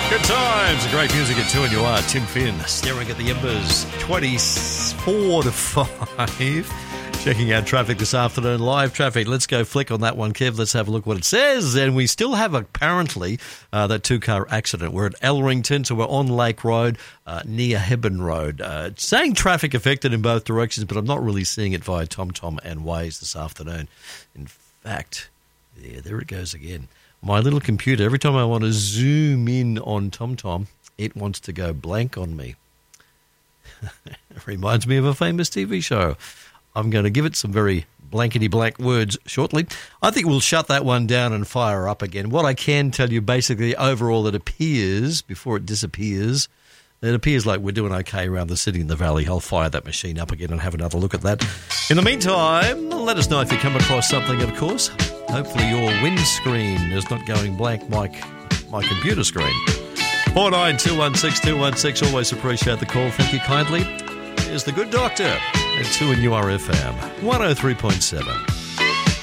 Good times, great music at 2 and you are. Tim Finn, staring at the embers, 24 to 5. Checking out traffic this afternoon, live traffic. Let's go flick on that one, Kev. Let's have a look what it says. And we still have, apparently, that two-car accident. We're at Ellerington, so we're on Lake Road, near Hebburn Road. It's saying traffic affected in both directions, but I'm not really seeing it via TomTom and Waze this afternoon. In fact, yeah, there it goes again. My little computer, every time I want to zoom in on TomTom, it wants to go blank on me. It reminds me of a famous TV show. I'm going to give it some very blankety-blank words shortly. I think we'll shut that one down and fire up again. What I can tell you, basically, overall, it appears, before it disappears, it appears like we're doing okay around the city and the valley. I'll fire that machine up again and have another look at that. In the meantime, let us know if you come across something, of course. Hopefully your windscreen is not going blank like my computer screen. 49216216. Always appreciate the call. Thank you kindly. Here's the Good Doctor at 2 and URFM 103.7.